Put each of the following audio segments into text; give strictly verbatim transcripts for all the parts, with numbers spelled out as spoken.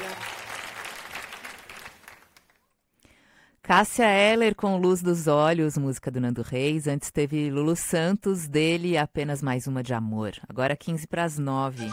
Cássia Eller com Luz dos Olhos, música do Nando Reis. Antes teve Lulu Santos, dele Apenas Mais Uma de Amor. Agora quinze para as nove.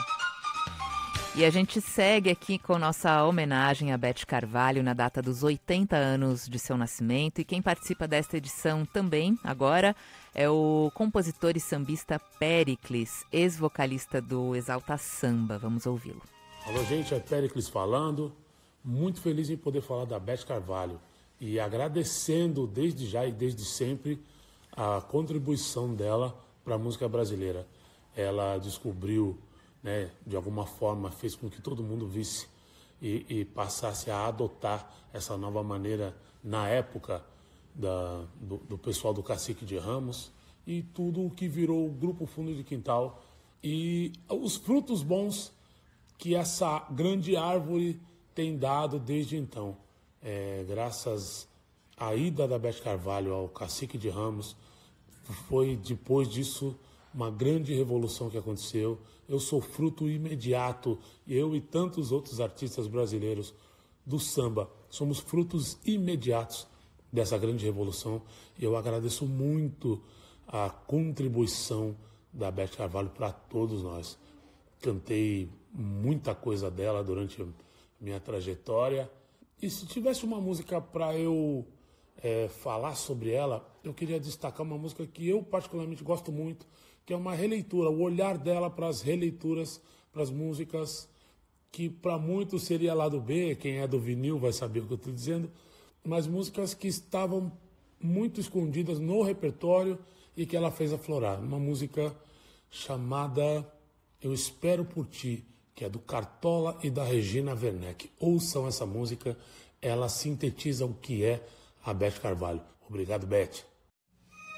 E a gente segue aqui com nossa homenagem a Beth Carvalho na data dos oitenta anos de seu nascimento. E quem participa desta edição também, agora, é o compositor e sambista Péricles, ex-vocalista do Exalta Samba. Vamos ouvi-lo. Alô, gente, é Péricles falando. Muito feliz em poder falar da Beth Carvalho. E agradecendo desde já e desde sempre a contribuição dela para a música brasileira. Ela descobriu, né, de alguma forma, fez com que todo mundo visse e, e passasse a adotar essa nova maneira na época da, do, do pessoal do Cacique de Ramos e tudo o que virou o Grupo Fundo de Quintal e os frutos bons que essa grande árvore tem dado desde então. É, graças à ida da Beth Carvalho ao Cacique de Ramos, foi depois disso uma grande revolução que aconteceu. Eu sou fruto imediato, eu e tantos outros artistas brasileiros do samba, somos frutos imediatos dessa grande revolução. E eu agradeço muito a contribuição da Beth Carvalho para todos nós. Cantei muita coisa dela durante a minha trajetória. E se tivesse uma música para eu é, falar sobre ela, eu queria destacar uma música que eu particularmente gosto muito, que é uma releitura, o olhar dela para as releituras, para as músicas, que para muitos seria lado B, quem é do vinil vai saber o que eu estou dizendo, mas músicas que estavam muito escondidas no repertório e que ela fez aflorar. Uma música chamada Eu Espero Por Ti, que é do Cartola e da Regina Werneck. Ouçam essa música, ela sintetiza o que é a Beth Carvalho. Obrigado, Beth.